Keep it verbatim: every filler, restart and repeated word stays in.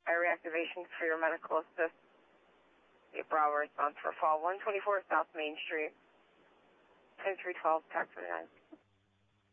Fire reactivation for your medical assist. A Bravo response for fall one twenty-four South Main Street. ten three twelve, tax twenty-nine.